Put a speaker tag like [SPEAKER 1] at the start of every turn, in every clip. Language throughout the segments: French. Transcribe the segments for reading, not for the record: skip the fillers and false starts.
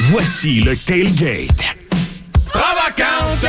[SPEAKER 1] Voici le Tailgate.
[SPEAKER 2] Travacante!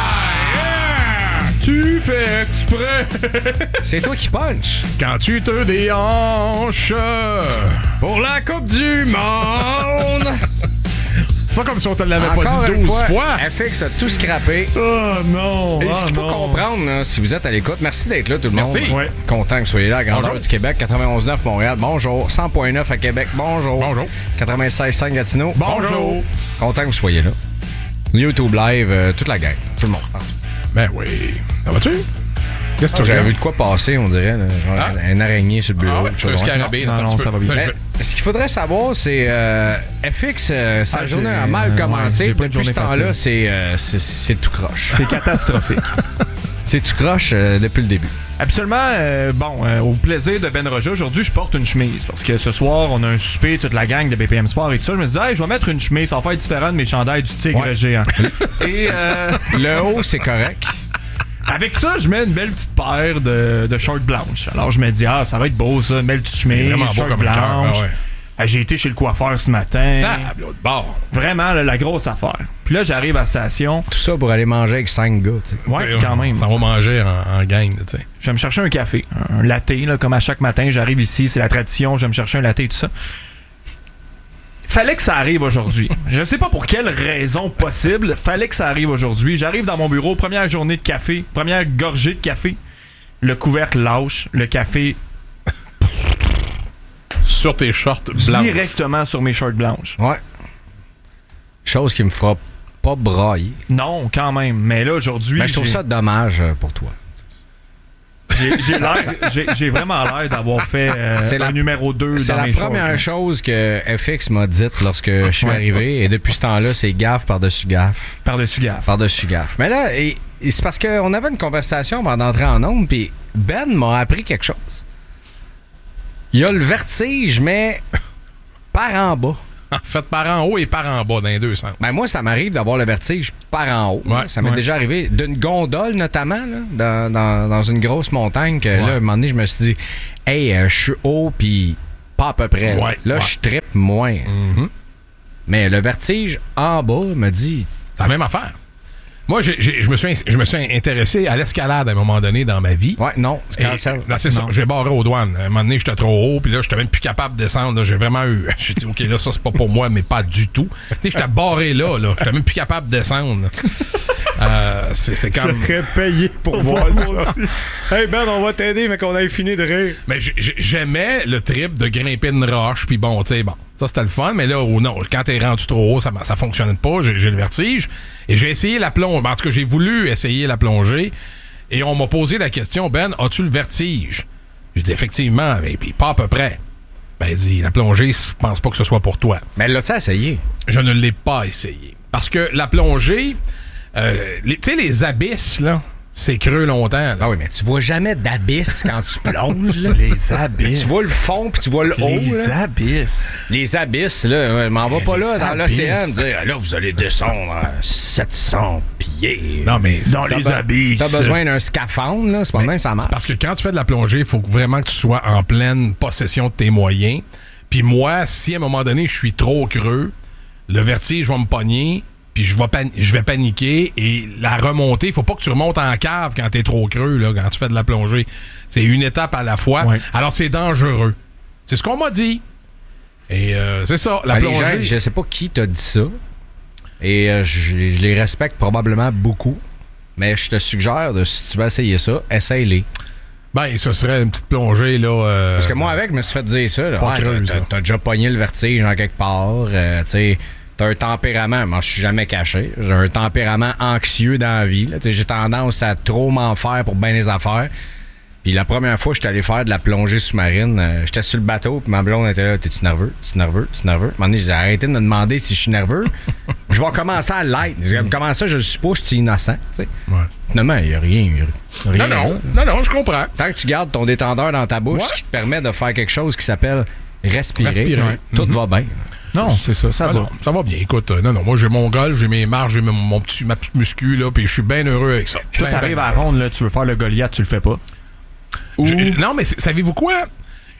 [SPEAKER 2] Tu fais exprès.
[SPEAKER 3] C'est toi qui punch.
[SPEAKER 2] Quand tu te déhanches
[SPEAKER 3] Pour la Coupe du Monde.
[SPEAKER 2] C'est pas comme si on te l'avait pas
[SPEAKER 3] Encore
[SPEAKER 2] dit
[SPEAKER 3] une
[SPEAKER 2] 12 fois.
[SPEAKER 3] FX a tout scrappé.
[SPEAKER 2] Oh non.
[SPEAKER 3] Et ce qu'il faut comprendre, là, si vous êtes à l'écoute, merci d'être là, tout le monde.
[SPEAKER 2] Merci.
[SPEAKER 3] Ouais. Content que vous soyez là à Grandeur
[SPEAKER 2] Bonjour.
[SPEAKER 3] du Québec, 91.9 Montréal. Bonjour. 100.9 à Québec. Bonjour.
[SPEAKER 2] Bonjour.
[SPEAKER 3] 96.5 Gatineau.
[SPEAKER 2] Bonjour.
[SPEAKER 3] Content que vous soyez là. YouTube Live, toute la gang. Tout le monde.
[SPEAKER 2] Ben oui. Ça va-tu? Qu'est-ce que tu
[SPEAKER 3] J'avais
[SPEAKER 2] regardes?
[SPEAKER 3] vu de quoi passer, on dirait. Là, genre une araignée sur le bureau.
[SPEAKER 2] Ah ouais,
[SPEAKER 3] quelque
[SPEAKER 2] tu
[SPEAKER 3] chose
[SPEAKER 2] es
[SPEAKER 3] de même.
[SPEAKER 2] scarabée.
[SPEAKER 4] Non, ça va bien.
[SPEAKER 3] Mais, ce qu'il faudrait savoir, c'est FX, sa journée a mal commencé.
[SPEAKER 4] j'ai pas une
[SPEAKER 3] Depuis ce
[SPEAKER 4] journée
[SPEAKER 3] temps-là, c'est tout croche.
[SPEAKER 4] C'est catastrophique.
[SPEAKER 3] C'est tout croche depuis le début.
[SPEAKER 4] Habituellement, au plaisir de Ben Roger, aujourd'hui, je porte une chemise. Parce que ce soir, on a un souper, toute la gang de BPM Sport et tout ça. Je me disais, hey, je vais mettre une chemise, ça va faire différent de mes chandails du tigre géant. Et
[SPEAKER 3] Le haut, c'est correct.
[SPEAKER 4] avec ça, je mets une belle petite paire de shorts blanches. Alors, je me dis, ça va être beau, ça, une belle petite chemise,
[SPEAKER 2] Vraiment beau
[SPEAKER 4] shorts
[SPEAKER 2] comme un cœur.
[SPEAKER 4] blanches.
[SPEAKER 2] Ah ouais.
[SPEAKER 4] J'ai été chez le coiffeur ce matin.
[SPEAKER 2] Tableau de bord.
[SPEAKER 4] Vraiment, là, la grosse affaire. Puis là, j'arrive à la station.
[SPEAKER 3] Tout ça pour aller manger avec 5 gars. Tu sais.
[SPEAKER 4] Ouais, quand même.
[SPEAKER 2] Ça va manger en gang, tu sais.
[SPEAKER 4] Je vais me chercher un café, un latte, là, comme à chaque matin. J'arrive ici, c'est la tradition, je vais me chercher un latte et tout ça. Fallait que ça arrive aujourd'hui. Je sais pas pour quelle raison possible, fallait que ça arrive aujourd'hui. J'arrive dans mon bureau, première journée de café, première gorgée de café. Le lâche, le café
[SPEAKER 2] Sur tes shorts blancs.
[SPEAKER 4] directement sur mes shorts blanches.
[SPEAKER 3] Ouais. Chose qui me fera pas brailler.
[SPEAKER 4] Non, quand même. Mais là, aujourd'hui,
[SPEAKER 3] Ben, je trouve ça dommage pour toi.
[SPEAKER 4] j'ai vraiment l'air d'avoir fait un numéro 2
[SPEAKER 3] C'est
[SPEAKER 4] dans
[SPEAKER 3] la
[SPEAKER 4] mes shorts.
[SPEAKER 3] première chose que FX m'a dite lorsque je suis arrivé. Et depuis ce temps-là, c'est gaffe par-dessus gaffe.
[SPEAKER 4] Par-dessus gaffe.
[SPEAKER 3] Par-dessus gaffe. Mais là, c'est parce qu'on avait une conversation avant d'entrer en ondes, puis Ben m'a appris quelque chose. Il y a le vertige, mais par en bas.
[SPEAKER 2] En fait, par en haut et par en bas, dans les deux sens.
[SPEAKER 3] Ben moi, ça m'arrive d'avoir le vertige par en haut.
[SPEAKER 2] Ouais.
[SPEAKER 3] Ça m'est déjà arrivé. D'une gondole, notamment, là, dans une grosse montagne, que là, à un moment donné, je me suis dit, hey, je suis haut, puis pas à peu près.
[SPEAKER 2] Ouais,
[SPEAKER 3] là,
[SPEAKER 2] ouais.
[SPEAKER 3] je trippe moins.
[SPEAKER 2] Mm-hmm.
[SPEAKER 3] Mais le vertige en bas me dit...
[SPEAKER 2] C'est la même affaire. Moi, je me suis intéressé à l'escalade à un moment donné dans ma vie.
[SPEAKER 3] Ouais, non.
[SPEAKER 2] Et- non, c'est ça. J'ai barré aux douanes. À un moment donné, j'étais trop haut, puis là, j'étais même plus capable de descendre. Là. J'ai vraiment eu. J'ai dit, OK, là, ça, c'est pas pour moi, mais pas du tout. Tu sais, j'étais barré là. J'étais même plus capable de descendre. C'est comme.
[SPEAKER 4] J'aurais payé pour voir ça. Hey Ben, on va t'aider, mais qu'on ait fini de rire.
[SPEAKER 2] Mais j'aimais le trip de grimper une roche, puis bon, tu sais, bon. Ça, c'était le fun, mais là, non, quand t'es rendu trop haut, ça fonctionne pas. J'ai le vertige. Et j'ai essayé la plongée. En tout cas, j'ai voulu essayer la plongée. Et on m'a posé la question, Ben, as-tu le vertige? J'ai dit, effectivement, et puis pas à peu près. Ben, il dit, la plongée, je pense pas que ce soit pour toi.
[SPEAKER 3] Mais l'as-tu essayé?
[SPEAKER 2] Je ne l'ai pas essayé. Parce que la plongée, tu sais, les abysses, là, c'est creux longtemps. Là.
[SPEAKER 3] Ah oui, mais tu vois jamais d'abysse quand tu plonges, là.
[SPEAKER 4] Les abysses.
[SPEAKER 3] Tu vois le fond, puis tu vois le haut,
[SPEAKER 4] Les
[SPEAKER 3] là.
[SPEAKER 4] abysses.
[SPEAKER 3] Les abysses, là, m'en va pas là, dans
[SPEAKER 4] abysses.
[SPEAKER 3] l'océan, me dire, là, vous allez descendre à 700 pieds.
[SPEAKER 2] Non, mais
[SPEAKER 4] Dans les abysses.
[SPEAKER 3] T'as besoin d'un scaphandre, là, c'est pas de même, ça marche.
[SPEAKER 2] c'est parce que quand tu fais de la plongée, il faut vraiment que tu sois en pleine possession de tes moyens. Puis moi, si à un moment donné, je suis trop creux, le vertige va me pogner, puis je vais paniquer. Et la remontée, il faut pas que tu remontes en cave quand t'es trop creux, là, quand tu fais de la plongée. C'est une étape à la fois.
[SPEAKER 4] Ouais.
[SPEAKER 2] Alors, c'est dangereux. C'est ce qu'on m'a dit. Et c'est ça, la
[SPEAKER 3] Ben,
[SPEAKER 2] plongée...
[SPEAKER 3] les gens, je sais pas qui t'a dit ça. Et je les respecte probablement beaucoup. Mais je te suggère, si tu veux essayer ça, essaye-les.
[SPEAKER 2] Ben, ce serait une petite plongée, là...
[SPEAKER 3] Parce que moi, avec, je me suis fait dire ça. Là,
[SPEAKER 2] Pas creuse,
[SPEAKER 3] t'as déjà pogné le vertige en quelque part. Tu sais, t'as un tempérament. Moi, je suis jamais caché. J'ai un tempérament anxieux dans la vie. Là. J'ai tendance à trop m'en faire pour bien les affaires. Puis la première fois que j'étais allé faire de la plongée sous-marine, j'étais sur le bateau, puis ma blonde était là. T'es-tu nerveux? T'es-tu nerveux? T'es-tu nerveux? À un moment donné, j'ai arrêté de me demander si je suis nerveux. Je vais commencer à l'être. Comment ça, je le suis pas, je suis innocent. T'sais.
[SPEAKER 2] Ouais.
[SPEAKER 3] Finalement, il n'y a rien. Rien,
[SPEAKER 2] Non, je comprends.
[SPEAKER 3] Tant que tu gardes ton détendeur dans ta bouche,
[SPEAKER 2] Ouais.
[SPEAKER 3] ce qui te permet de faire quelque chose qui s'appelle respirer. Tout
[SPEAKER 2] Mhm.
[SPEAKER 3] va bien.
[SPEAKER 4] Non, c'est ça, ça va.
[SPEAKER 2] Non, ça va bien. Écoute, moi, j'ai mon golf, j'ai mes marches, j'ai ma petite muscu, là, puis je suis bien heureux avec ça.
[SPEAKER 4] Toi, t'arrives à la ronde, là, tu veux faire le Goliath, tu le fais pas.
[SPEAKER 2] Non, mais savez-vous quoi?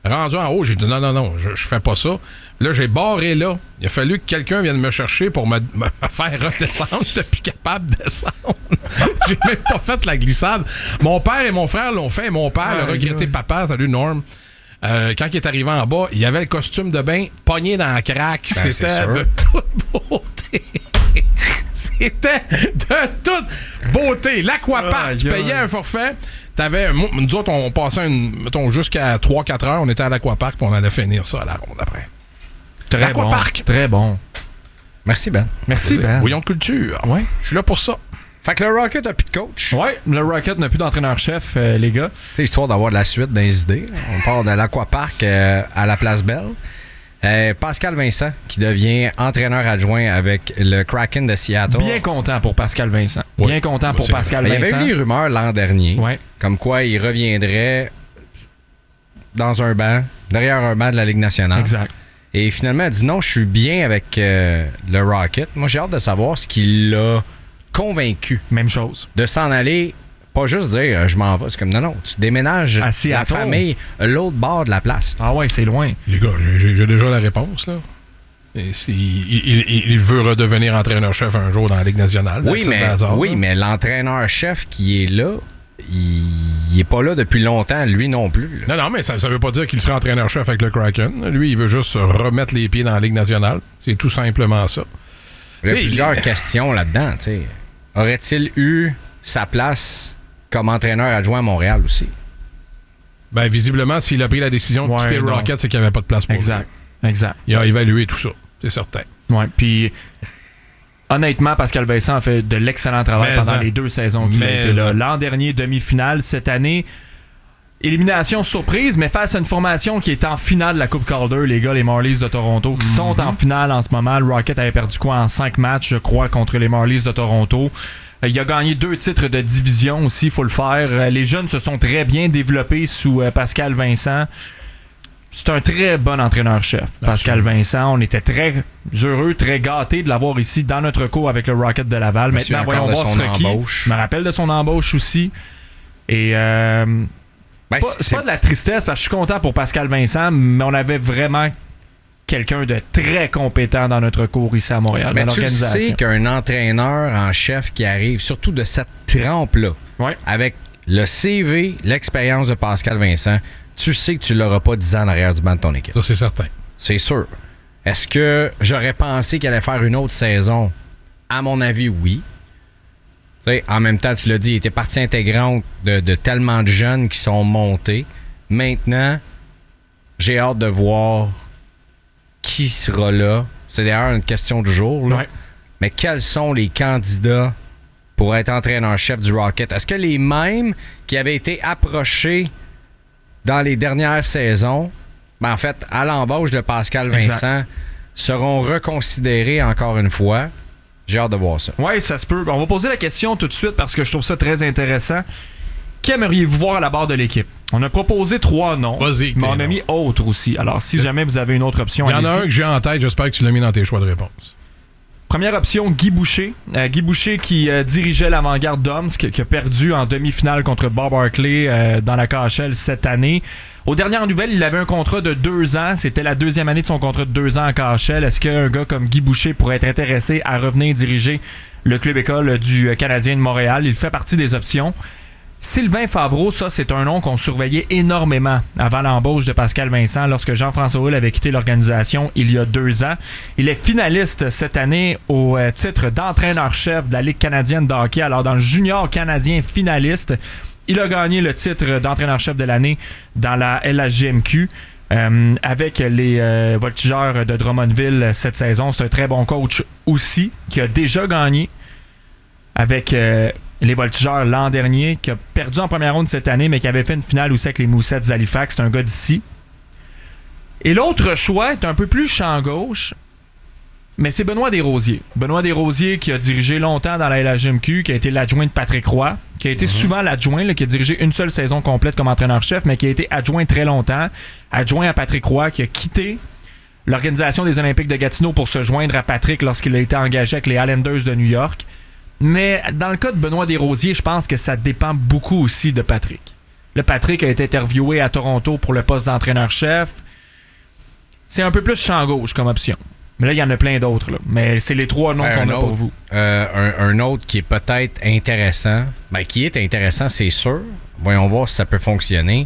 [SPEAKER 2] Rendu en haut, j'ai dit non, je fais pas ça. Là, j'ai barré là. Il a fallu que quelqu'un vienne me chercher pour me faire redescendre. J'étais plus capable de descendre. J'ai même pas fait la glissade. Mon père et mon frère l'ont fait. Mon père, le regretté papa, salut Norm. Quand il est arrivé en bas, il y avait le costume de bain pogné dans la craque.
[SPEAKER 3] Ben,
[SPEAKER 2] C'était de toute beauté. C'était de toute beauté. L'Aquapark, tu payais un forfait. Nous autres, on passait mettons, jusqu'à 3-4 heures. On était à l'Aquapark puis on allait finir ça à la ronde après.
[SPEAKER 4] Très bon. Très bon.
[SPEAKER 3] Merci, Ben.
[SPEAKER 4] Merci, Ben.
[SPEAKER 2] Bouillon de culture.
[SPEAKER 4] Ouais.
[SPEAKER 2] Je suis là pour ça.
[SPEAKER 3] Fait que le Rocket a plus de coach.
[SPEAKER 4] Ouais, le Rocket n'a plus d'entraîneur-chef, les gars.
[SPEAKER 3] C'est histoire d'avoir de la suite dans les idées. On part de l'Aquapark à la Place Belle. Pascal Vincent, qui devient entraîneur adjoint avec le Kraken de Seattle.
[SPEAKER 4] Bien content pour Pascal Vincent.
[SPEAKER 2] Oui.
[SPEAKER 4] Bien content pour Pascal Vincent.
[SPEAKER 3] Il y avait eu des rumeurs l'an dernier,
[SPEAKER 4] ouais,
[SPEAKER 3] comme quoi il reviendrait dans un banc, derrière un banc de la Ligue nationale.
[SPEAKER 4] Exact.
[SPEAKER 3] Et finalement, il a dit non, je suis bien avec le Rocket. Moi, j'ai hâte de savoir ce qui l'a convaincu.
[SPEAKER 4] Même chose.
[SPEAKER 3] De s'en aller, pas juste dire je m'en vais. C'est comme non, tu déménages
[SPEAKER 4] à Seattle,
[SPEAKER 3] la famille l'autre bord de la place.
[SPEAKER 4] Ah ouais, c'est loin.
[SPEAKER 2] Les gars, j'ai déjà la réponse, là. Et il veut redevenir entraîneur-chef un jour dans la Ligue nationale.
[SPEAKER 3] Oui, mais l'entraîneur-chef qui est là, il est pas là depuis longtemps, lui non plus.
[SPEAKER 2] Là. Non, mais ça veut pas dire qu'il serait entraîneur-chef avec le Kraken. Lui, il veut juste remettre les pieds dans la Ligue nationale. C'est tout simplement ça.
[SPEAKER 3] Il y a plusieurs questions là-dedans. T'sais. Aurait-il eu sa place comme entraîneur adjoint à Montréal aussi?
[SPEAKER 2] Ben, visiblement, s'il a pris la décision de quitter le Rocket, c'est qu'il n'y avait pas de place pour lui.
[SPEAKER 4] Exact.
[SPEAKER 2] Il a évalué tout ça, c'est certain.
[SPEAKER 4] Ouais, puis honnêtement, Pascal Vincent a fait de l'excellent travail pendant les 2 saisons qu'il a été là. L'an dernier, demi-finale. Cette année, élimination surprise, mais face à une formation qui est en finale de la Coupe Calder, les gars, les Marlies de Toronto, qui sont en finale en ce moment. Le Rocket avait perdu en 5 matchs, je crois, contre les Marlies de Toronto. Il a gagné 2 titres de division aussi, il faut le faire. Les jeunes se sont très bien développés sous Pascal Vincent. C'est un très bon entraîneur-chef, Pascal Vincent. On était très heureux, très gâtés de l'avoir ici dans notre cours avec le Rocket de Laval.
[SPEAKER 3] Monsieur,
[SPEAKER 4] maintenant, voyons voir ce qui. Je me rappelle de son embauche aussi. Et c'est pas de la tristesse, parce que je suis content pour Pascal Vincent, mais on avait vraiment quelqu'un de très compétent dans notre cours ici à Montréal.
[SPEAKER 3] Mais tu sais qu'un entraîneur en chef qui arrive, surtout de cette trempe-là, avec le CV, l'expérience de Pascal Vincent, tu sais que tu l'auras pas 10 ans en arrière du banc de ton équipe.
[SPEAKER 2] Ça, c'est certain.
[SPEAKER 3] C'est sûr. Est-ce que j'aurais pensé qu'il allait faire une autre saison? À mon avis, oui. T'sais, en même temps, tu l'as dit, il était partie intégrante de tellement de jeunes qui sont montés. Maintenant, j'ai hâte de voir qui sera là. C'est d'ailleurs une question du jour. Là.
[SPEAKER 4] Ouais.
[SPEAKER 3] Mais quels sont les candidats pour être entraîneur-chef du Rocket? Est-ce que les mêmes qui avaient été approchés dans les dernières saisons, en fait, à l'embauche de Pascal Vincent, seront reconsidérés encore une fois? J'ai hâte de voir ça.
[SPEAKER 4] Oui, ça se peut. On va poser la question tout de suite parce que je trouve ça très intéressant. Qui aimeriez-vous voir à la barre de l'équipe? On a proposé 3 noms, mais on a mis autres aussi. Alors, si jamais vous avez une autre option,
[SPEAKER 2] il y en a un que j'ai en tête, j'espère que tu l'as mis dans tes choix de réponse.
[SPEAKER 4] Première option, Guy Boucher. Guy Boucher qui dirigeait l'Avant-Garde d'Omsk, qui a perdu en demi-finale contre Bob Barkley dans la KHL cette année. Aux dernières nouvelles, il avait un contrat de 2 ans. C'était la 2e année de son contrat de 2 ans en KHL. Est-ce qu'un gars comme Guy Boucher pourrait être intéressé à revenir diriger le club-école du Canadien de Montréal? Il fait partie des options. Sylvain Favreau, ça, c'est un nom qu'on surveillait énormément avant l'embauche de Pascal Vincent lorsque Jean-François Houle avait quitté l'organisation il y a 2 ans. Il est finaliste cette année au titre d'entraîneur-chef de la Ligue canadienne de hockey. Alors, dans le junior canadien finaliste, il a gagné le titre d'entraîneur-chef de l'année dans la LHJMQ. Avec les Voltigeurs de Drummondville cette saison. C'est un très bon coach aussi, qui a déjà gagné avec les Voltigeurs l'an dernier, qui a perdu en première ronde cette année, mais qui avait fait une finale aussi avec les Moussets d'Halifax. C'est un gars d'ici. Et l'autre choix est un peu plus champ gauche, mais c'est Benoît Desrosiers. Benoît Desrosiers qui a dirigé longtemps dans la LHJMQ, qui a été l'adjoint de Patrick Roy, qui a été souvent l'adjoint, là, qui a dirigé une seule saison complète comme entraîneur-chef, mais qui a été adjoint très longtemps. Adjoint à Patrick Roy, qui a quitté l'organisation des Olympiques de Gatineau pour se joindre à Patrick lorsqu'il a été engagé avec les Islanders de New York. Mais dans le cas de Benoît Desrosiers, je pense que ça dépend beaucoup aussi de Patrick. Là, Patrick a été interviewé à Toronto pour le poste d'entraîneur-chef. C'est un peu plus champ gauche comme option. Mais là, il y en a plein d'autres. Là. Mais c'est les 3 noms qu'on a pour vous.
[SPEAKER 3] Un autre qui est peut-être intéressant. Ben, qui est intéressant, c'est sûr. Voyons voir si ça peut fonctionner.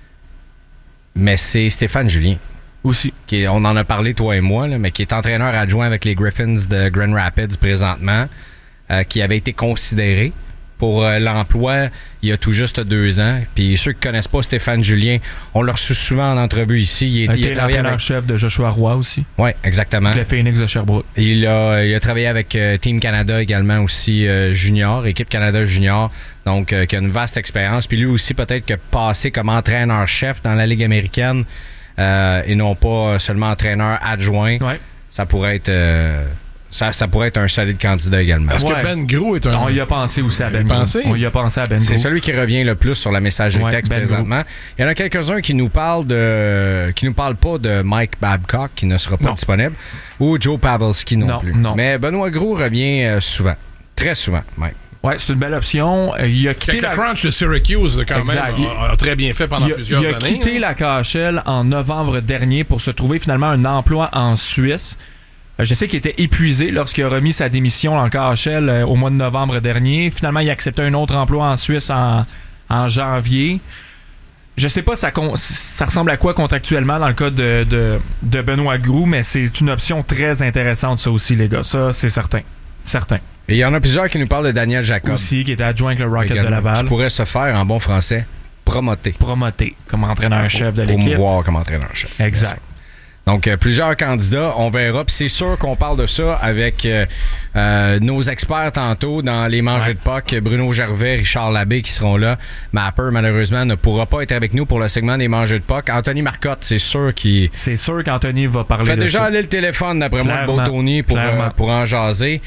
[SPEAKER 3] Mais c'est Stéphane Julien.
[SPEAKER 4] Aussi.
[SPEAKER 3] On en a parlé, toi et moi, là, mais qui est entraîneur adjoint avec les Griffins de Grand Rapids présentement, qui avait été considéré pour l'emploi il y a tout juste 2 ans. Puis ceux qui connaissent pas Stéphane Julien, on l'a reçu souvent en entrevue ici. Il
[SPEAKER 4] était l'entraîneur-chef de Joshua Roy aussi.
[SPEAKER 3] Oui, exactement.
[SPEAKER 4] Le Phoenix de Sherbrooke.
[SPEAKER 3] Il a travaillé avec Team Canada également aussi junior, équipe Canada junior, donc qui a une vaste expérience. Puis lui aussi peut-être que passé comme entraîneur-chef dans la Ligue américaine et non pas seulement entraîneur adjoint.
[SPEAKER 4] Ouais.
[SPEAKER 3] Ça pourrait être... Ça pourrait être un solide candidat également.
[SPEAKER 2] Est-ce que Ben Gros est un...
[SPEAKER 4] On y a pensé aussi à Ben Gros. On y a pensé à Ben Gros.
[SPEAKER 3] C'est celui qui revient le plus sur la messagerie texte Ben présentement. Gros. Il y en a quelques-uns qui nous parlent pas de Mike Babcock qui ne sera pas disponible ou Joe Pavelski non plus. Non. Mais Benoît Gros revient souvent. Très souvent, Mike.
[SPEAKER 4] Ouais, c'est une belle option. Il a quitté
[SPEAKER 2] le crunch de Syracuse, quand même, a très bien fait pendant plusieurs années.
[SPEAKER 4] Il a quitté la KHL en novembre dernier pour se trouver finalement un emploi en Suisse. Je sais qu'il était épuisé lorsqu'il a remis sa démission en KHL au mois de novembre dernier. Finalement, il a accepté un autre emploi en Suisse en janvier. Je sais pas ça ressemble à quoi contractuellement dans le cas de Benoît Gros, mais c'est une option très intéressante, ça aussi, les gars. Ça, c'est certain. Certain.
[SPEAKER 3] Et il y en a plusieurs qui nous parlent de Daniel Jacob.
[SPEAKER 4] Aussi, qui était adjoint avec le Rocket également, de Laval.
[SPEAKER 3] Qui pourrait se faire, en bon français, promoter.
[SPEAKER 4] Promoter comme entraîneur-chef de l'équipe.
[SPEAKER 3] Promouvoir comme entraîneur-chef.
[SPEAKER 4] Exact.
[SPEAKER 3] Donc, plusieurs candidats, on verra. Puis c'est sûr qu'on parle de ça avec nos experts tantôt dans les mangées de puck. Bruno Gervais, Richard Labbé qui seront là. Mapper, malheureusement, ne pourra pas être avec nous pour le segment des mangées de puck. Anthony Marcotte, c'est sûr qu'il...
[SPEAKER 4] C'est sûr qu'Anthony va parler
[SPEAKER 3] fait
[SPEAKER 4] de
[SPEAKER 3] déjà
[SPEAKER 4] ça.
[SPEAKER 3] aller le téléphone, d'après moi, de Beau Tony pour en jaser.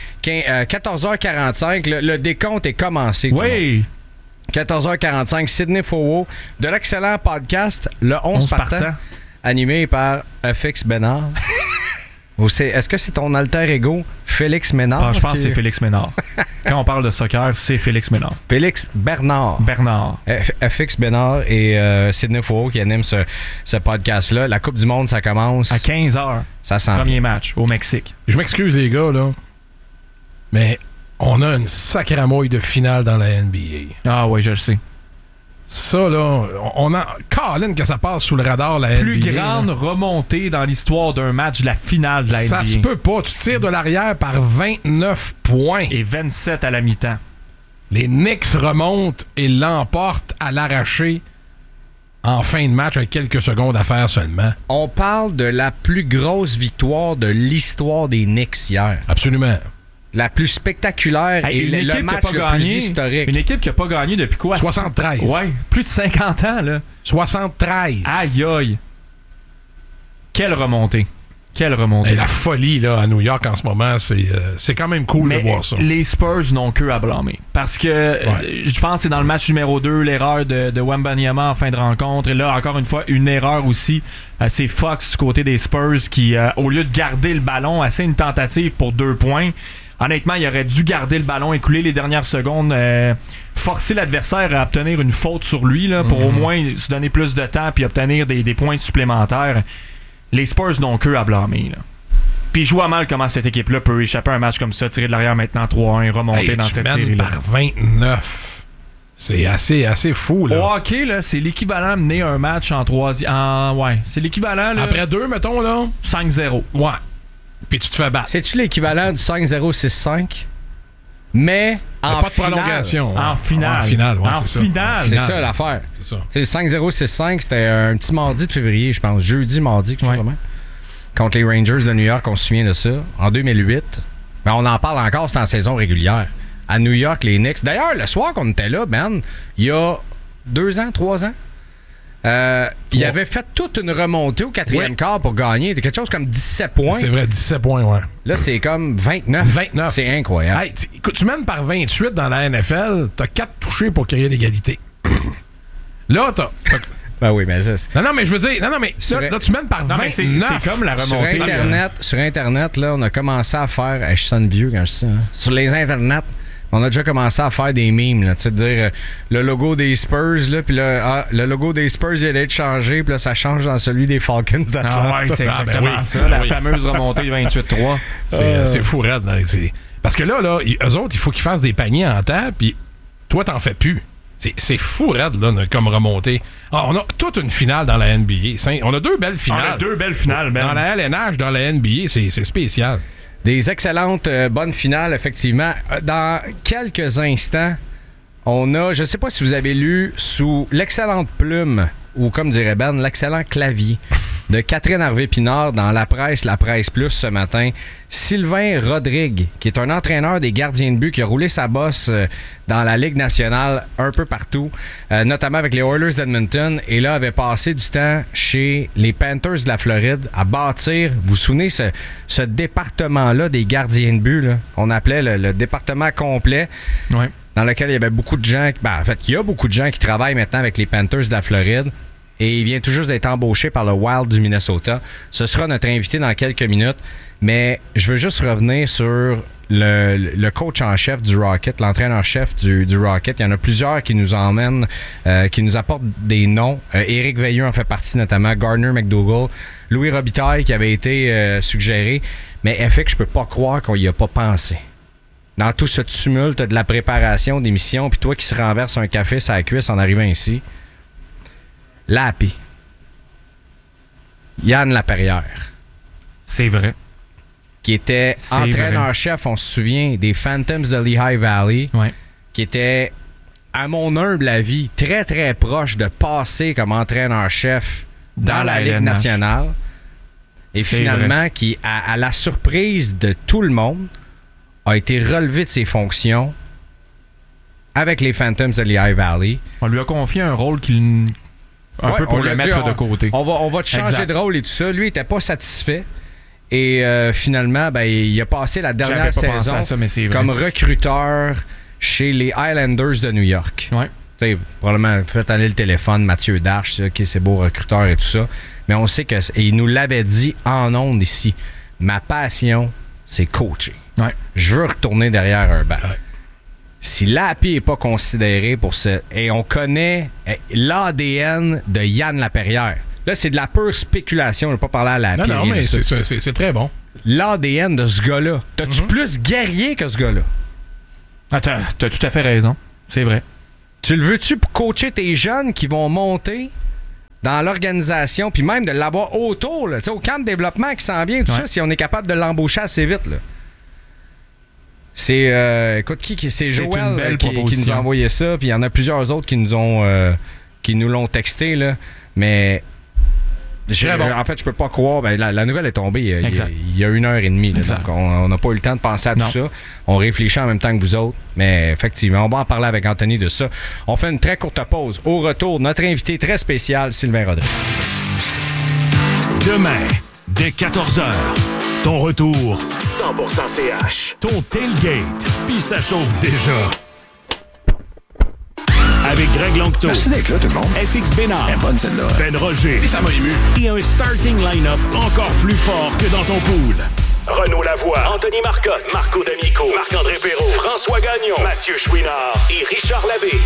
[SPEAKER 3] 14h45, le décompte est commencé.
[SPEAKER 4] Oui!
[SPEAKER 3] 14h45, Sidney Fowell, de l'excellent podcast, le 11 partant. Animé par FX Bénard. Est-ce que c'est ton alter ego, Félix Ménard?
[SPEAKER 4] Je pense que c'est Félix Ménard. Quand on parle de soccer, c'est Félix Ménard.
[SPEAKER 3] Félix Bernard. FX Bénard et Sidney Faux qui animent ce podcast-là. La Coupe du Monde, ça commence...
[SPEAKER 4] à 15h.
[SPEAKER 3] Ça sent
[SPEAKER 4] Premier match au Mexique.
[SPEAKER 2] Je m'excuse, les gars, là. Mais on a une sacramouille de finale dans la NBA.
[SPEAKER 4] Ah oui, je le sais.
[SPEAKER 2] Ça, là, on a... Colin, que ça passe sous le radar, la
[SPEAKER 4] plus
[SPEAKER 2] NBA.
[SPEAKER 4] Plus grande remontée dans l'histoire d'un match de la finale de la NBA.
[SPEAKER 2] Ça se peut pas. Tu tires de l'arrière par 29 points.
[SPEAKER 4] Et 27 à la mi-temps.
[SPEAKER 2] Les Knicks remontent et l'emportent à l'arraché en fin de match avec quelques secondes à faire seulement.
[SPEAKER 3] On parle de la plus grosse victoire de l'histoire des Knicks hier.
[SPEAKER 2] Absolument.
[SPEAKER 3] La plus spectaculaire et le match le plus historique.
[SPEAKER 4] Une équipe qui n'a pas gagné depuis quoi?
[SPEAKER 2] 73.
[SPEAKER 4] Ouais, plus de 50 ans, là.
[SPEAKER 2] 73.
[SPEAKER 4] Aïe, aïe. Quelle remontée. Quelle remontée.
[SPEAKER 2] Et la folie là, à New York en ce moment, c'est quand même cool de voir ça.
[SPEAKER 4] Les Spurs n'ont qu'eux à blâmer. Parce que je pense que c'est dans le match numéro 2, l'erreur de Wembanyama en fin de rencontre. Et là, encore une fois, une erreur aussi. C'est Fox du côté des Spurs qui, au lieu de garder le ballon, a fait une tentative pour 2 points. Honnêtement, il aurait dû garder le ballon, écouler les dernières secondes, forcer l'adversaire à obtenir une faute sur lui là, pour au moins se donner plus de temps puis obtenir des points supplémentaires. Les Spurs n'ont qu'eux à blâmer. Là. Puis je vois mal comment cette équipe-là peut échapper à un match comme ça, tirer de l'arrière maintenant 3-1, remonter dans cette série-là.
[SPEAKER 2] Par 29. C'est assez fou. Là.
[SPEAKER 4] Au hockey, là, c'est l'équivalent de mener un match en 3e. Ouais, c'est l'équivalent. Là,
[SPEAKER 2] après 2, mettons, là.
[SPEAKER 4] 5-0.
[SPEAKER 2] Ouais. Puis tu te fais battre.
[SPEAKER 3] C'est-tu l'équivalent du 5-0-6-5? Mais en
[SPEAKER 2] pas de prolongation.
[SPEAKER 4] En finale.
[SPEAKER 2] En finale, ouais, c'est
[SPEAKER 3] ça. C'est ça l'affaire.
[SPEAKER 2] C'est ça.
[SPEAKER 3] T'sais, le 5-0-6-5, c'était un petit mardi de février, je pense. Jeudi, mardi, quelque chose comme ça. Contre les Rangers de New York, on se souvient de ça. En 2008. Mais on en parle encore, c'était en saison régulière. À New York, les Knicks. D'ailleurs, le soir qu'on était là, Ben, il y a 2 ans, 3 ans, il avait fait toute une remontée au 4e quart pour gagner. C'était quelque chose comme 17 points.
[SPEAKER 2] C'est vrai, 17 points, ouais.
[SPEAKER 3] Là, c'est comme 29.
[SPEAKER 2] 29.
[SPEAKER 3] C'est incroyable.
[SPEAKER 2] Hey, écoute, tu mènes par 28 dans la NFL, t'as 4 touchés pour créer l'égalité. Là, t'as...
[SPEAKER 3] Ben oui, mais ça...
[SPEAKER 2] Non, mais je veux dire... Non, mais là, tu mènes par 29.
[SPEAKER 4] C'est comme la remontée.
[SPEAKER 3] Sur Internet, là, on a commencé à faire... je sonne vieux quand je dis ça. Hein. Sur les Internets, On a déjà commencé à faire des memes, là, tu sais, de dire le logo des Spurs, là, puis là, le logo des Spurs, il allait être changé, puis là, ça change dans celui des Falcons d'Atlanta.
[SPEAKER 4] Ah ouais, c'est exactement ça, la fameuse remontée 28-3.
[SPEAKER 2] C'est fou, raide. Là, parce que là, eux autres, il faut qu'ils fassent des paniers en temps, puis toi, t'en fais plus. C'est fou, raide, là, comme remontée. On a toute une finale dans la NBA. On a 2 belles finales.
[SPEAKER 4] On a 2 belles finales, Ben.
[SPEAKER 2] Dans la LNH, dans la NBA, c'est spécial.
[SPEAKER 3] Des excellentes bonnes finales, effectivement. Dans quelques instants, on a, je sais pas si vous avez lu, sous l'excellente plume, ou comme dirait Ben, l'excellent clavier de Catherine Harvey-Pinard dans La Presse Plus ce matin, Sylvain Rodrigue, qui est un entraîneur des gardiens de but qui a roulé sa bosse dans la Ligue nationale un peu partout, notamment avec les Oilers d'Edmonton, et là avait passé du temps chez les Panthers de la Floride à bâtir, vous vous souvenez, ce département-là des gardiens de but, là, on appelait le département complet,
[SPEAKER 4] ouais,
[SPEAKER 3] dans lequel il y avait beaucoup de gens, en fait, il y a beaucoup de gens qui travaillent maintenant avec les Panthers de la Floride. Et il vient tout juste d'être embauché par le Wild du Minnesota. Ce sera notre invité dans quelques minutes. Mais je veux juste revenir sur le coach en chef du Rocket, l'entraîneur-chef du Rocket. Il y en a plusieurs qui nous emmènent, qui nous apportent des noms. Éric Veilleux en fait partie notamment, Gardner McDougall, Louis Robitaille qui avait été suggéré. Mais FX, je peux pas croire qu'on y a pas pensé. Dans tout ce tumulte de la préparation d'émissions, puis toi qui se renverse un café sur la cuisse en arrivant ici... Lappy. Yann Laperrière.
[SPEAKER 4] C'est vrai.
[SPEAKER 3] Qui était entraîneur-chef, on se souvient, des Phantoms de Lehigh Valley.
[SPEAKER 4] Ouais.
[SPEAKER 3] Qui était, à mon humble avis, très très proche de passer comme entraîneur-chef dans la Ligue nationale. Et finalement, vrai. Qui, à la surprise de tout le monde, a été relevé de ses fonctions avec les Phantoms de Lehigh Valley.
[SPEAKER 4] On lui a confié un rôle qu'il... Un peu pour le mettre de côté.
[SPEAKER 3] On va te changer de rôle et tout ça. Lui, il n'était pas satisfait. Et finalement, il a passé la dernière saison comme recruteur chez les Highlanders de New York.
[SPEAKER 4] Ouais.
[SPEAKER 3] T'sais, probablement fait aller le téléphone, Mathieu Darche, c'est beau recruteur et tout ça. Mais on sait il nous l'avait dit en ondes ici. Ma passion, c'est coacher.
[SPEAKER 4] Ouais.
[SPEAKER 3] Je veux retourner derrière un banc. Ouais. Si Lappy n'est pas considéré pour ce... Et on connaît l'ADN de Yann Laperrière. Là, c'est de la pure spéculation. Je ne vais pas parler à Lappy.
[SPEAKER 2] Non, mais c'est très bon.
[SPEAKER 3] L'ADN de ce gars-là. T'as-tu plus guerrier que ce gars-là?
[SPEAKER 4] Ah, t'as tout à fait raison. C'est vrai.
[SPEAKER 3] Tu le veux-tu pour coacher tes jeunes qui vont monter dans l'organisation, puis même de l'avoir autour, là, au camp de développement qui s'en vient, tout ça, si on est capable de l'embaucher assez vite, là. C'est écoute c'est Joël qui nous a envoyé ça, puis il y en a plusieurs autres qui nous l'ont texté là, mais en fait je peux pas croire, la nouvelle est tombée il y a 1h30 là, donc on n'a pas eu le temps de penser à tout ça. On réfléchit en même temps que vous autres, mais effectivement on va en parler avec Anthony de ça. On fait une très courte pause. Au retour, notre invité très spécial, Sylvain Rodrigue.
[SPEAKER 1] Demain dès 14h, ton retour 100% CH. Ton tailgate, puis ça chauffe déjà. Avec Greg Longto.
[SPEAKER 5] Merci d'être là, tout le monde.
[SPEAKER 1] FX Bénard.
[SPEAKER 5] Elle est bonne, celle-là.
[SPEAKER 1] Ben Roger.
[SPEAKER 5] Et ça m'a ému.
[SPEAKER 1] Et un starting line-up encore plus fort que dans ton pool. Renaud Lavoie, Anthony Marcotte, Marco D'Amico, Marc-André Perrault, François Gagnon, Mathieu Chouinard et Richard Labbé.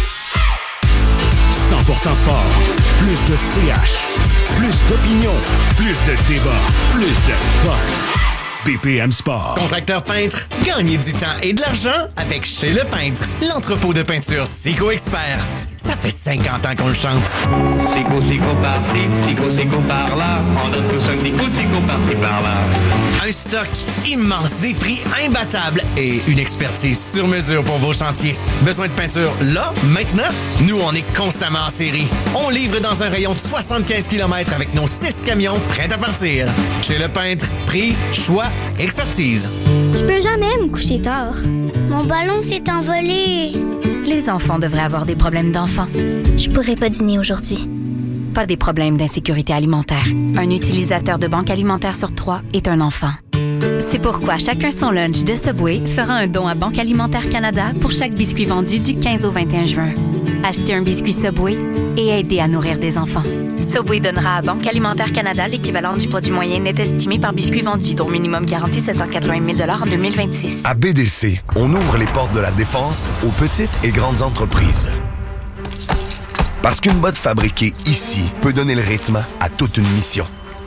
[SPEAKER 1] 100% sport. Plus de CH. Plus d'opinion. Plus de débat. Plus de fun. BPM Sport.
[SPEAKER 6] Contracteur peintre, gagnez du temps et de l'argent avec Chez Le Peintre, l'entrepôt de peinture Sico Expert. Ça fait 50 ans qu'on le chante.
[SPEAKER 7] Sico par-ci, Sico par-là. On donne tous un petit coup de Sico par-ci, par-là.
[SPEAKER 6] Un stock immense, des prix imbattables et une expertise sur mesure pour vos chantiers. Besoin de peinture là, maintenant? Nous, on est constamment en série. On livre dans un rayon de 75 km avec nos 6 camions prêts à partir. Chez Le Peintre, prix, choix, expertise.
[SPEAKER 8] Je peux jamais me coucher tard. Mon ballon s'est envolé.
[SPEAKER 9] Les enfants devraient avoir des problèmes d'enfants.
[SPEAKER 8] Je pourrais pas dîner aujourd'hui.
[SPEAKER 9] Pas des problèmes d'insécurité alimentaire. Un utilisateur de banque alimentaire sur 3 est un enfant. C'est pourquoi Chacun son lunch de Subway fera un don à Banque Alimentaire Canada pour chaque biscuit vendu du 15 au 21 juin. Acheter un biscuit Subway et aider à nourrir des enfants. Subway donnera à Banque Alimentaire Canada l'équivalent du produit moyen net estimé par biscuit vendu, dont minimum garanti 780 000 $ en 2026.
[SPEAKER 5] À BDC, on ouvre les portes de la défense aux petites et grandes entreprises. Parce qu'une botte fabriquée ici peut donner le rythme à toute une mission.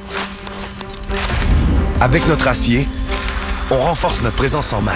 [SPEAKER 5] Avec notre acier, on renforce notre présence en mer.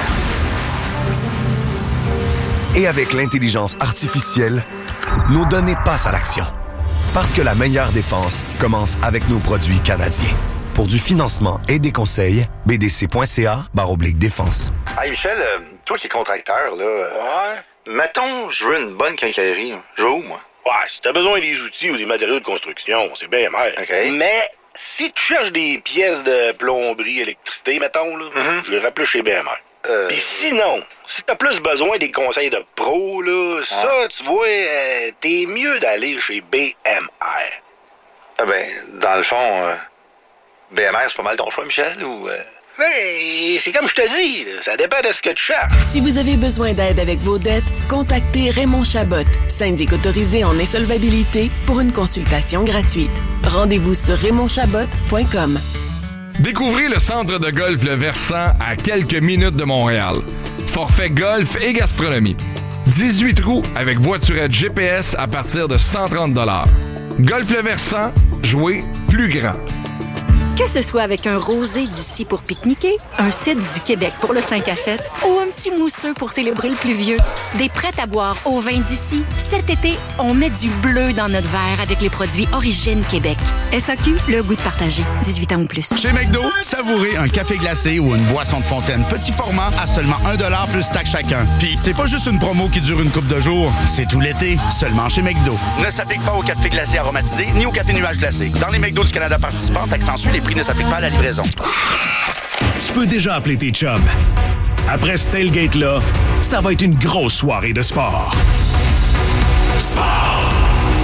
[SPEAKER 5] Et avec l'intelligence artificielle, nos données passent à l'action. Parce que la meilleure défense commence avec nos produits canadiens. Pour du financement et des conseils, bdc.ca/défense.
[SPEAKER 10] Hey Michel, toi qui es contracteur, là, mettons, je veux une bonne quincaillerie. Je vais où, moi?
[SPEAKER 11] Ouais, si t'as besoin des outils ou des matériaux de construction, c'est bien mer.
[SPEAKER 10] OK.
[SPEAKER 11] Mais si tu cherches des pièces de plomberie, électricité, mettons, là, je les rappelle chez BMR. Puis sinon, si t'as plus besoin des conseils de pro, là, ça, tu vois, t'es mieux d'aller chez BMR.
[SPEAKER 10] Ah ben, dans le fond, BMR, c'est pas mal ton choix, Michel, ou...
[SPEAKER 11] Mais c'est comme je te dis, là, ça dépend de ce que tu cherches.
[SPEAKER 12] Si vous avez besoin d'aide avec vos dettes, contactez Raymond Chabot, syndic autorisé en insolvabilité, pour une consultation gratuite. Rendez-vous sur raymondchabot.com.
[SPEAKER 13] Découvrez le centre de golf Le Versant à quelques minutes de Montréal. Forfait golf et gastronomie. 18 trous avec voiturette GPS à partir de 130 $. Golf Le Versant, jouez plus grand.
[SPEAKER 14] Que ce soit avec un rosé d'ici pour pique-niquer, un cidre du Québec pour le 5 à 7 ou un petit mousseux pour célébrer le pluvieux, des prêts à boire au vin d'ici, cet été, on met du bleu dans notre verre avec les produits Origine Québec. SAQ, le goût de partager. 18 ans ou plus.
[SPEAKER 15] Chez McDo, savourez un café glacé ou une boisson de fontaine petit format à seulement 1 $ plus taxe chacun. Puis c'est pas juste une promo qui dure une couple de jours, c'est tout l'été, seulement chez McDo. Ne s'applique pas au café glacé aromatisé ni au café nuage glacé. Dans les McDo du Canada participants, accentue les prix ne s'appliquent pas à la livraison.
[SPEAKER 1] Tu peux déjà appeler tes chums. Après ce tailgate-là, ça va être une grosse soirée de sport. Sport!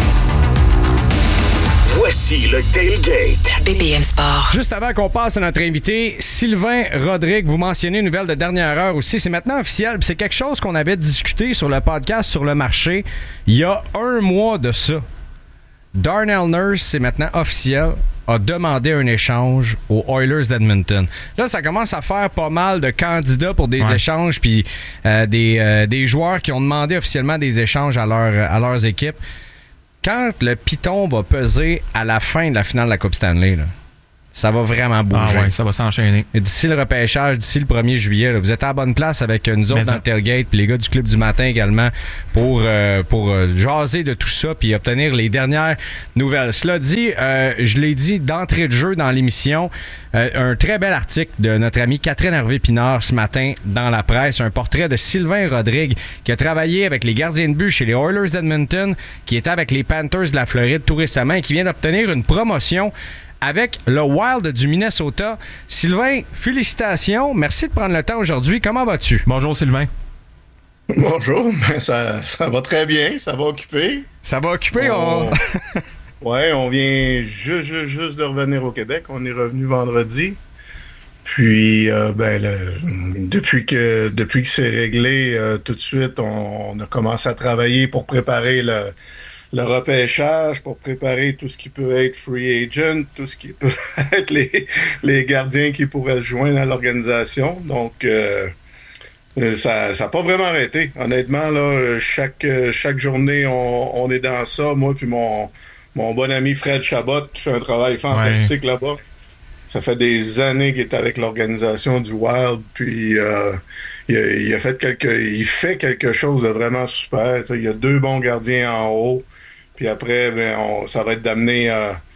[SPEAKER 1] Voici le tailgate.
[SPEAKER 14] BPM Sport.
[SPEAKER 3] Juste avant qu'on passe à notre invité, Sylvain Rodrigue, vous mentionnez une nouvelle de dernière heure aussi. C'est maintenant officiel. C'est quelque chose qu'on avait discuté sur le podcast Sur le marché il y a un mois de ça. Darnell Nurse, c'est maintenant officiel, a demandé un échange aux Oilers d'Edmonton. Là, ça commence à faire pas mal de candidats pour des échanges, puis des joueurs qui ont demandé officiellement des échanges à leurs équipes. Quand le piton va peser à la fin de la finale de la Coupe Stanley, là, ça va vraiment bouger.
[SPEAKER 4] Ah ouais, ça va s'enchaîner.
[SPEAKER 3] Et d'ici le repêchage, d'ici le 1er juillet, là, vous êtes à la bonne place avec nous autres dans le tailgate, puis les gars du Club du Matin également pour jaser de tout ça puis obtenir les dernières nouvelles. Cela dit, je l'ai dit d'entrée de jeu dans l'émission, un très bel article de notre amie Catherine Hervé-Pinard ce matin dans la presse, un portrait de Sylvain Rodrigue qui a travaillé avec les gardiens de but chez les Oilers d'Edmonton, qui était avec les Panthers de la Floride tout récemment et qui vient d'obtenir une promotion avec le Wild du Minnesota. Sylvain, félicitations. Merci de prendre le temps aujourd'hui. Comment vas-tu?
[SPEAKER 4] Bonjour, Sylvain.
[SPEAKER 16] Bonjour. Ça va très bien. Ça va occuper.
[SPEAKER 3] Ça va occuper?
[SPEAKER 16] Ouais, on vient juste de revenir au Québec. On est revenu vendredi. Puis, depuis que c'est réglé, tout de suite, on a commencé à travailler pour préparer le repêchage, pour préparer tout ce qui peut être free agent, tout ce qui peut être les gardiens qui pourraient se joindre à l'organisation. Donc, ça n'a pas vraiment arrêté. Honnêtement, là, chaque journée, on est dans ça. Moi puis mon bon ami Fred Chabot, qui fait un travail fantastique là-bas. Ça fait des années qu'il est avec l'organisation du Wild, puis il fait quelque chose de vraiment super. T'sais, il y a 2 bons gardiens en haut. Puis après, ça va être d'amener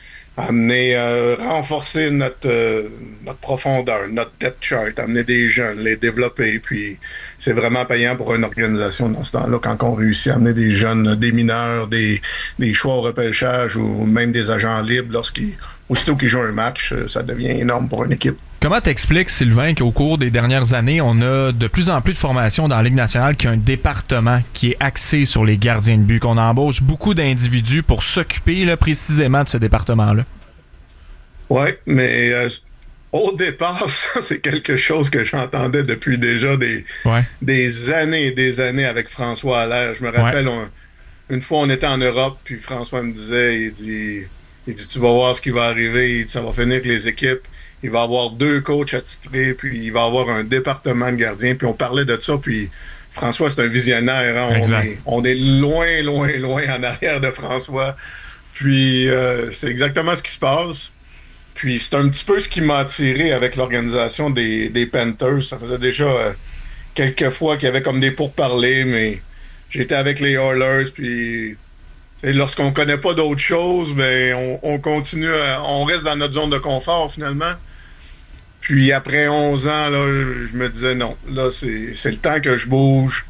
[SPEAKER 16] renforcer notre profondeur, notre depth chart, amener des jeunes, les développer. Puis c'est vraiment payant pour une organisation dans ce temps-là quand on réussit à amener des jeunes, des mineurs, des choix au repêchage ou même des agents libres aussitôt qu'ils jouent un match, ça devient énorme pour une équipe.
[SPEAKER 4] Comment t'expliques, Sylvain, qu'au cours des dernières années, on a de plus en plus de formations dans la Ligue nationale qui a un département qui est axé sur les gardiens de but, qu'on embauche beaucoup d'individus pour s'occuper là, précisément de ce département-là?
[SPEAKER 16] Oui, mais au départ, ça, c'est quelque chose que j'entendais depuis déjà des années et des années avec François Allaire. Je me rappelle, une fois, on était en Europe, puis François me disait, il dit, tu vas voir ce qui va arriver, ça va finir avec les équipes. Il va y avoir 2 coachs attitrés, puis il va y avoir un département de gardiens. Puis on parlait de ça, puis François, c'est un visionnaire. Hein? On est loin, loin, loin en arrière de François. Puis c'est exactement ce qui se passe. Puis c'est un petit peu ce qui m'a attiré avec l'organisation des Panthers. Ça faisait déjà quelques fois qu'il y avait comme des pourparlers, mais j'étais avec les Oilers, puis lorsqu'on connaît pas d'autre chose, ben on continue, on reste dans notre zone de confort finalement. Puis après 11 ans, là, je me disais non, là c'est le temps que je bouge.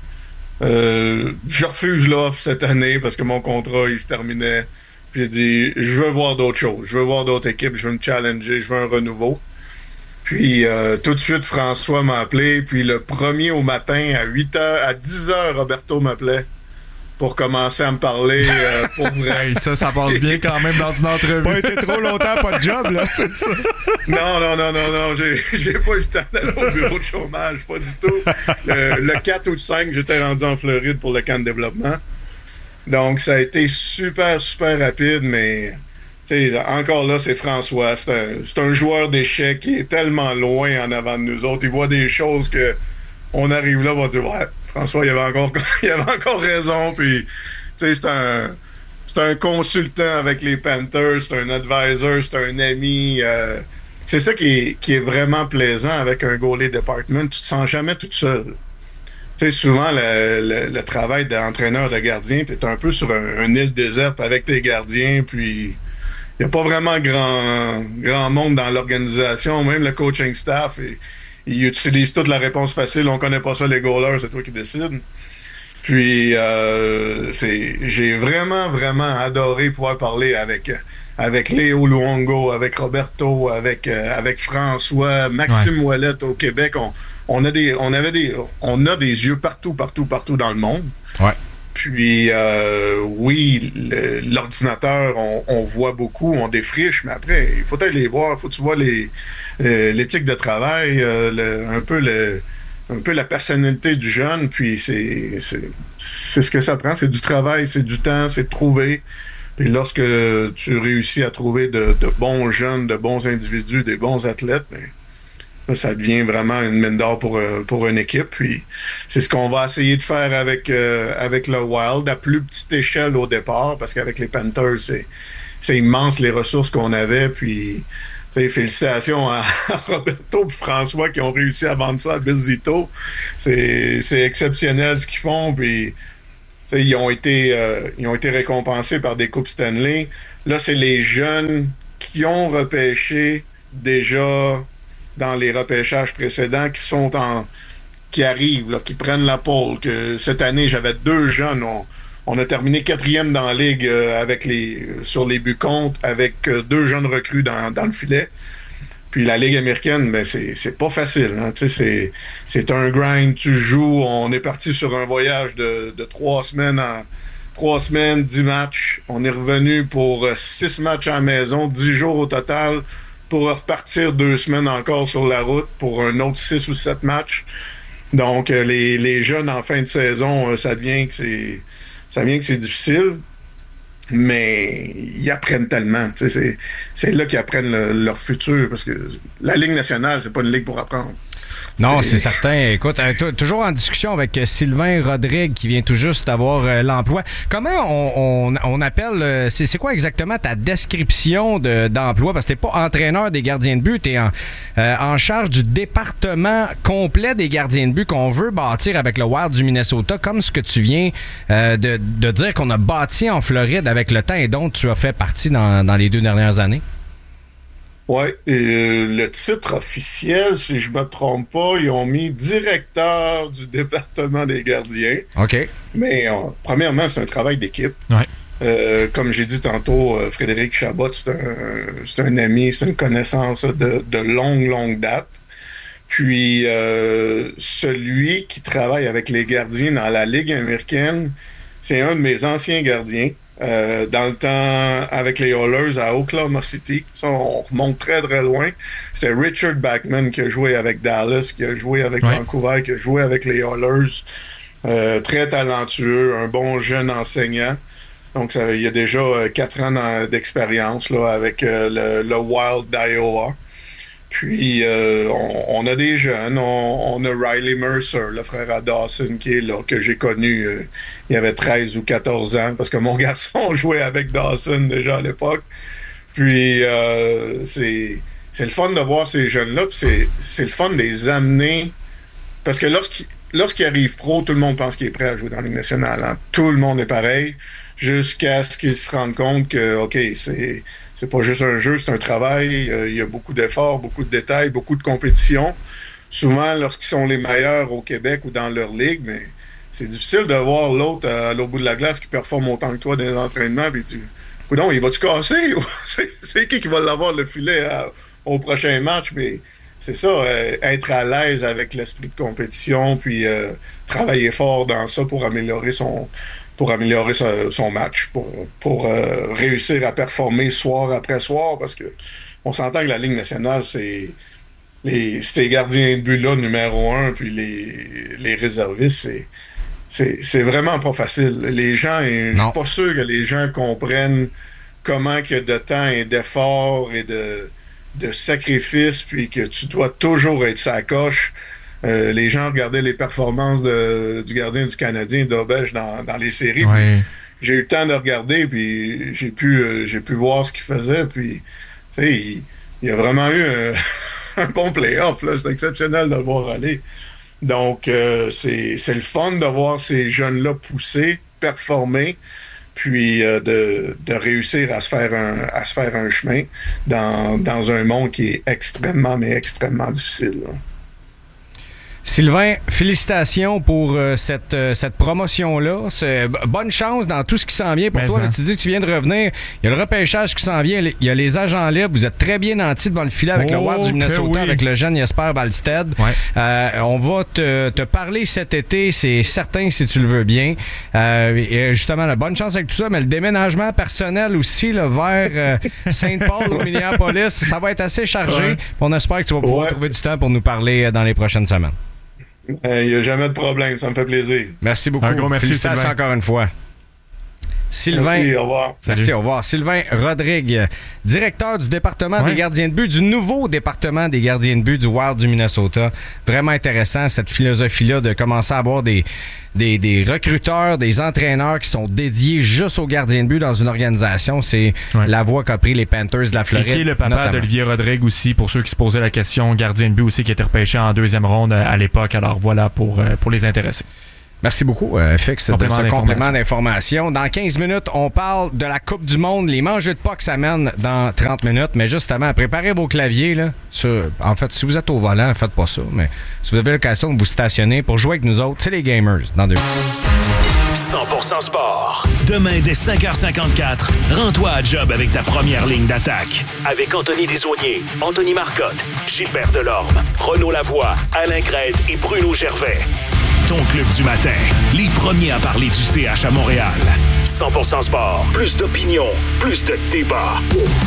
[SPEAKER 16] Je refuse l'offre cette année parce que mon contrat il se terminait. J'ai dit je veux voir d'autres choses, je veux voir d'autres équipes, je veux me challenger, je veux un renouveau. Puis tout de suite François m'a appelé, puis le 1er au matin à 8h, à 10h Roberto m'appelait pour commencer à me parler pour vrai.
[SPEAKER 4] Hey, ça passe bien quand même dans une entrevue.
[SPEAKER 3] Pas été trop longtemps, pas de job, là, c'est ça.
[SPEAKER 16] Non, j'ai pas eu le temps d'aller au bureau de chômage, pas du tout. Le 4 ou le 5, j'étais rendu en Floride pour le camp de développement. Donc, ça a été super, super rapide, mais encore là, c'est François. C'est un joueur d'échecs qui est tellement loin en avant de nous autres. Il voit des choses que on arrive là, on va dire, ouais, François, il avait encore raison. Puis, c'est un consultant avec les Panthers, c'est un advisor, c'est un ami. C'est ça qui est vraiment plaisant avec un goalie department. Tu te sens jamais tout seul. Tu sais, souvent, le travail d'entraîneur de gardien, tu es un peu sur une île déserte avec tes gardiens, puis il n'y a pas vraiment grand monde dans l'organisation. Même le coaching staff, ils utilisent toute la réponse facile. On connaît pas ça, les goalers, c'est toi qui décides. Puis, j'ai vraiment, vraiment adoré pouvoir parler avec Léo Luongo, avec Roberto, avec François, Maxime Ouellette au Québec. On a des yeux partout dans le monde.
[SPEAKER 3] Ouais.
[SPEAKER 16] Puis, oui, l'ordinateur, on voit beaucoup, on défriche, mais après, il faut aller les voir, il faut que tu vois l'éthique de travail, un peu la personnalité du jeune, puis c'est ce que ça prend, c'est du travail, c'est du temps, c'est de trouver. Puis lorsque tu réussis à trouver de bons jeunes, de bons individus, des bons athlètes, ben, là, ça devient vraiment une mine d'or pour une équipe. Puis c'est ce qu'on va essayer de faire avec le Wild, à plus petite échelle au départ, parce qu'avec les Panthers, c'est immense les ressources qu'on avait. Puis félicitations à Roberto et François qui ont réussi à vendre ça à Bizzito. C'est exceptionnel ce qu'ils font. Puis ils ont été récompensés par des coupes Stanley. Là, c'est les jeunes qui ont repêché déjà dans les repêchages précédents qui arrivent, là, qui prennent la pole. Que cette année, j'avais 2 jeunes. On a terminé 4e dans la ligue sur les buts contre avec 2 jeunes recrues dans le filet. Puis la Ligue américaine, ben c'est pas facile. Hein. C'est un grind. Tu joues. On est parti sur un voyage de 3 semaines 3 semaines, 10 matchs. On est revenu pour 6 matchs à la maison, 10 jours au total, pour repartir 2 semaines encore sur la route pour un autre 6 ou 7 matchs. Donc, les jeunes en fin de saison, ça devient que c'est difficile, mais ils apprennent tellement. C'est là qu'ils apprennent leur futur, parce que la Ligue nationale, c'est pas une ligue pour apprendre.
[SPEAKER 3] Non, c'est certain. Écoute, toujours en discussion avec Sylvain Rodrigue qui vient tout juste d'avoir l'emploi. Comment on appelle, c'est quoi exactement ta description d'emploi? Parce que t'es pas entraîneur des gardiens de but, t'es en charge du département complet des gardiens de but qu'on veut bâtir avec le Wild du Minnesota, comme ce que tu viens de dire qu'on a bâti en Floride avec le temps et dont tu as fait partie dans les 2 dernières années.
[SPEAKER 16] Oui, le titre officiel, si je me trompe pas, ils ont mis directeur du département des gardiens.
[SPEAKER 3] OK.
[SPEAKER 16] Mais premièrement, c'est un travail d'équipe.
[SPEAKER 4] Ouais.
[SPEAKER 16] Comme j'ai dit tantôt, Frédéric Chabot, c'est un ami, c'est une connaissance de longue date. Puis, celui qui travaille avec les gardiens dans la Ligue américaine, c'est un de mes anciens gardiens. Dans le temps, avec les Oilers à Oklahoma City. Ça, on remonte très, très loin. C'est Richard Backman qui a joué avec Dallas, qui a joué avec Vancouver, qui a joué avec les Oilers. très talentueux, un bon jeune enseignant. Donc, il y a déjà 4 ans d'expérience là, avec le Wild d'Iowa. Puis, on a des jeunes. On a Riley Mercer, le frère à Dawson, qui est là, que j'ai connu. Il avait 13 ou 14 ans, parce que mon garçon jouait avec Dawson déjà à l'époque. Puis, c'est le fun de voir ces jeunes-là. Puis, c'est le fun de les amener. Parce que lorsqu'il arrive pro, tout le monde pense qu'il est prêt à jouer dans la Ligue nationale. Hein. Tout le monde est pareil. Jusqu'à ce qu'ils se rendent compte que, OK, c'est pas juste un jeu, c'est un travail. Il y a beaucoup d'efforts, beaucoup de détails, beaucoup de compétition. Souvent, lorsqu'ils sont les meilleurs au Québec ou dans leur ligue, mais c'est difficile de voir l'autre à l'autre bout de la glace qui performe autant que toi dans les entraînements. Puis coudonc, il va-tu casser? C'est qui va l'avoir le filet au prochain match? Mais c'est ça, être à l'aise avec l'esprit de compétition, puis travailler fort dans ça pour améliorer son match, pour réussir à performer soir après soir, parce que on s'entend que la Ligue nationale, c'est ces gardiens de but-là, numéro 1, puis les réservistes, c'est vraiment pas facile. Les gens, je suis pas sûr que les gens comprennent comment il y a de temps et d'efforts et de sacrifices, puis que tu dois toujours être sa coche. Les gens regardaient les performances du gardien du Canadien, Dobej, dans les séries. Ouais. J'ai eu le temps de regarder, puis j'ai pu voir ce qu'il faisait. Puis, tu sais, il a vraiment eu un bon play-off. Là. C'est exceptionnel de le voir aller. Donc, c'est le fun de voir ces jeunes-là pousser, performer, puis de réussir à se faire un chemin dans un monde qui est extrêmement, mais extrêmement difficile. Là.
[SPEAKER 3] Sylvain, félicitations pour cette promotion-là. Bonne chance dans tout ce qui s'en vient pour toi. Là, tu dis que tu viens de revenir. Il y a le repêchage qui s'en vient. Il y a les agents libres. Vous êtes très bien nantis devant le filet avec le Wild du Minnesota, avec le jeune Jesper Wallstedt. Ouais. On va te parler cet été, c'est certain, si tu le veux bien. Et justement, bonne chance avec tout ça, mais le déménagement personnel aussi là, vers Saint-Paul au Minneapolis, ça va être assez chargé. Ouais. On espère que tu vas pouvoir trouver du temps pour nous parler dans les prochaines semaines.
[SPEAKER 16] Il n'y a jamais de problème, ça me fait plaisir.
[SPEAKER 3] Merci beaucoup.
[SPEAKER 4] Un gros merci,
[SPEAKER 3] félicitations encore une fois. Sylvain,
[SPEAKER 16] merci, au revoir.
[SPEAKER 3] Merci, au revoir. Sylvain Rodrigue, directeur du département des gardiens de but, du nouveau département des gardiens de but du Wild du Minnesota. Vraiment intéressant, cette philosophie-là de commencer à avoir des recruteurs, des entraîneurs qui sont dédiés juste aux gardiens de but dans une organisation. C'est la voie qu'a pris les Panthers de la Floride.
[SPEAKER 4] Et qui est le papa d'Olivier Rodrigue aussi, pour ceux qui se posaient la question, gardien de but aussi, qui a été repêché en 2e ronde à l'époque. Alors voilà, pour les intéressés.
[SPEAKER 3] Merci beaucoup, Fix, de ce complément d'information. Dans 15 minutes, on parle de la Coupe du Monde. Les mangeux de puck s'amènent dans 30 minutes. Mais justement, préparez vos claviers. Là. En fait, si vous êtes au volant, faites pas ça. Mais si vous avez l'occasion de vous stationner pour jouer avec nous autres, c'est les gamers. Dans 2 minutes.
[SPEAKER 1] 100% sport. Demain, dès 5h54, rends-toi à job avec ta première ligne d'attaque. Avec Anthony Desaulniers, Anthony Marcotte, Gilbert Delorme, Renaud Lavoie, Alain Crête et Bruno Gervais. Ton club du matin. Les premiers à parler du CH à Montréal. 100% sport. Plus d'opinion. Plus de débat.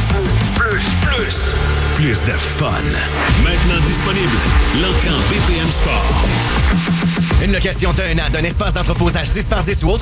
[SPEAKER 1] Plus de fun. Maintenant disponible. L'Encan BPM Sport.
[SPEAKER 6] Une location d'1 an d'un espace d'entreposage 10 par 10 ou autre